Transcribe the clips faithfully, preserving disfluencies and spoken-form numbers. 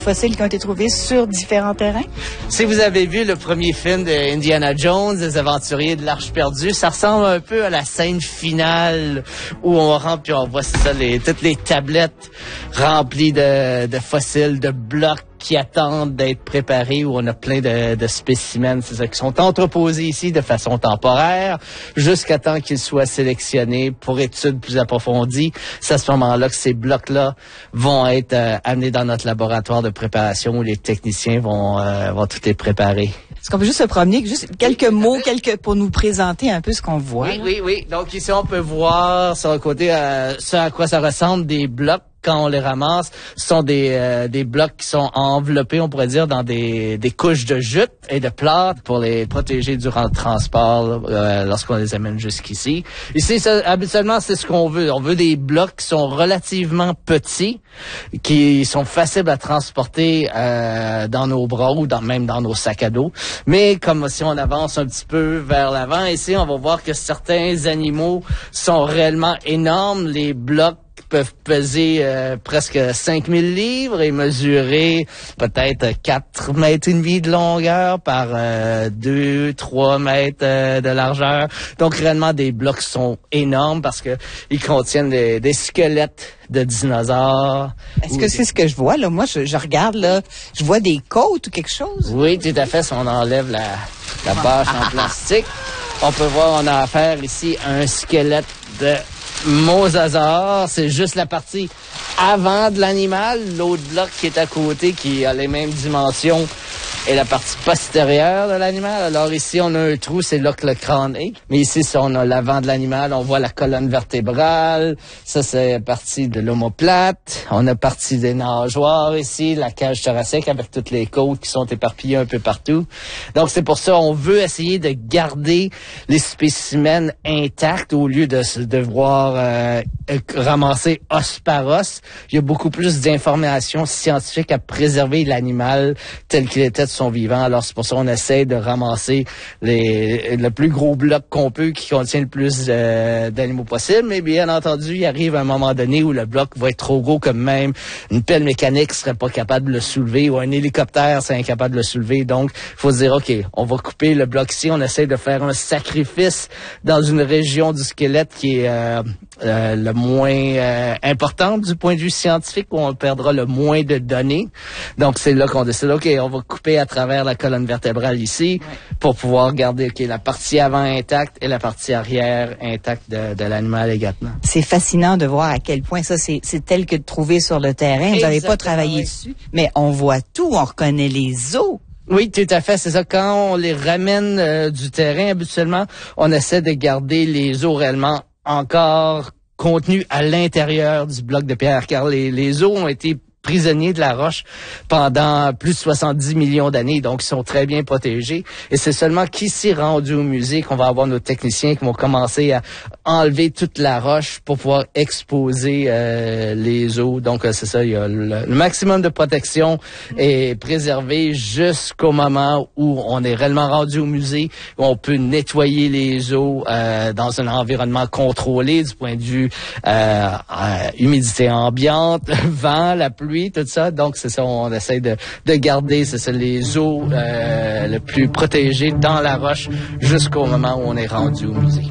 Fossiles qui ont été trouvés sur différents terrains. Si vous avez vu le premier film de Indiana Jones, Les Aventuriers de l'Arche perdue, ça ressemble un peu à la scène finale où on rentre puis on voit c'est ça, les, toutes les tablettes remplies de, de fossiles, de blocs qui attendent d'être préparés, où on a plein de, de spécimens, c'est ça, qui sont entreposés ici de façon temporaire jusqu'à temps qu'ils soient sélectionnés pour études plus approfondies. C'est à ce moment-là que ces blocs-là vont être euh, amenés dans notre laboratoire de préparation où les techniciens vont, euh, vont tout les préparer. Est-ce qu'on peut juste se promener, juste quelques oui, mots, quelques pour nous présenter un peu ce qu'on voit? Oui, là? oui, oui. Donc ici, on peut voir sur le côté euh, ce à quoi ça ressemble des blocs. Quand on les ramasse, ce sont des euh, des blocs qui sont enveloppés, on pourrait dire, dans des des couches de jute et de plâtre pour les protéger durant le transport euh, lorsqu'on les amène jusqu'ici. Ici, ça, habituellement, c'est ce qu'on veut. On veut des blocs qui sont relativement petits, qui sont faciles à transporter euh, dans nos bras ou dans, même dans nos sacs à dos. Mais comme si on avance un petit peu vers l'avant, ici, on va voir que certains animaux sont réellement énormes. Les blocs peuvent peser euh, presque cinq mille livres et mesurer peut-être quatre mètres et demi de longueur par euh, deux, trois mètres euh, de largeur. Donc, réellement, des blocs sont énormes parce que ils contiennent des, des squelettes de dinosaures. Est-ce que c'est ce que je vois, là? Moi, je, je regarde, là, je vois des côtes ou quelque chose? Oui, tout à fait. Si on enlève la, la bâche en plastique, on peut voir, on a affaire ici à un squelette de mosasaure. C'est juste la partie avant de l'animal. L'autre bloc qui est à côté, qui a les mêmes dimensions, est la partie postérieure de l'animal. Alors ici, on a un trou, c'est là que le crâne est. Mais ici, ça, on a l'avant de l'animal, on voit la colonne vertébrale. Ça, c'est partie de l'omoplate. On a partie des nageoires ici, la cage thoracique avec toutes les côtes qui sont éparpillées un peu partout. Donc, c'est pour ça, on veut essayer de garder les spécimens intacts au lieu de se devoir euh, ramasser os par os. Il y a beaucoup plus d'informations scientifiques à préserver l'animal tel qu'il était de son vivant. Alors, c'est pour ça qu'on essaie de ramasser les, le plus gros bloc qu'on peut qui contient le plus euh, d'animaux possible. Mais bien entendu, il arrive un moment donné où le bloc va être trop gros, comme même une pelle mécanique serait pas capable de le soulever ou un hélicoptère serait incapable de le soulever. Donc, il faut se dire, OK, on va couper le bloc ici. On essaie de faire un sacrifice dans une région du squelette qui est euh, euh, le moins euh, importante du point de vue scientifique, où on perdra le moins de données. Donc, c'est là qu'on décide, OK, on va couper à travers la colonne vertébrale ici ouais. pour pouvoir garder okay, la partie avant intacte et la partie arrière intacte de, de l'animal également. C'est fascinant de voir à quel point ça, c'est, c'est tel que de trouver sur le terrain. Vous n'avez pas travaillé oui. dessus, mais on voit tout, on reconnaît les os. Oui, tout à fait, c'est ça. Quand on les ramène euh, du terrain, habituellement, on essaie de garder les os réellement encore contenus à l'intérieur du bloc de pierre, car les, les os ont été prisonniers de la roche pendant plus de soixante-dix millions d'années, donc ils sont très bien protégés. Et c'est seulement qu'ici, rendu au musée, qu'on va avoir nos techniciens qui vont commencer à enlever toute la roche pour pouvoir exposer euh, les os. Donc c'est ça, il y a le, le maximum de protection est préservé jusqu'au moment où on est réellement rendu au musée, où on peut nettoyer les os euh, dans un environnement contrôlé du point de vue euh, euh, humidité ambiante, vent, la pluie, tout ça. Donc, c'est ça, on essaie de, de garder, c'est ça, les os euh, le plus protégés dans la roche jusqu'au moment où on est rendu au musée.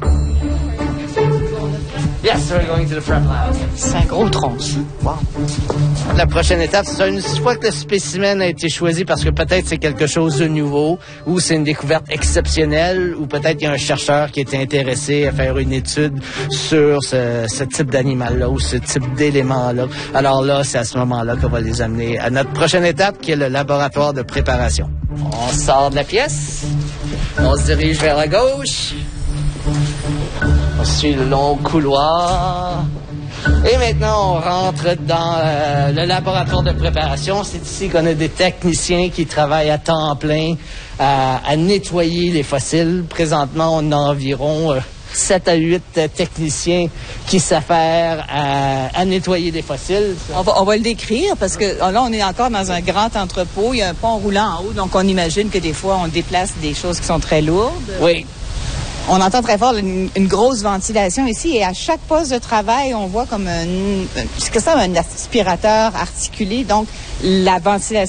Yes, we're going to the front lab. C'est un gros tronche. Wow. La prochaine étape, c'est une fois que le spécimen a été choisi parce que peut-être c'est quelque chose de nouveau ou c'est une découverte exceptionnelle ou peut-être il y a un chercheur qui est intéressé à faire une étude sur ce, ce type d'animal-là ou ce type d'élément-là. Alors là, c'est à ce moment-là qu'on va les amener à notre prochaine étape qui est le laboratoire de préparation. On sort de la pièce, on se dirige vers la gauche. On suit le long couloir. Et maintenant, on rentre dans euh, le laboratoire de préparation. C'est ici qu'on a des techniciens qui travaillent à temps plein à, à nettoyer les fossiles. Présentement, on a environ euh, sept à huit euh, techniciens qui s'affairent à, à nettoyer des fossiles. On va, on va le décrire parce que là, on est encore dans un grand entrepôt. Il y a un pont roulant en haut, donc on imagine que des fois, on déplace des choses qui sont très lourdes. Oui. On entend très fort une, une grosse ventilation ici et à chaque poste de travail, on voit comme un, c'est que ça, un aspirateur articulé. Donc, la ventilation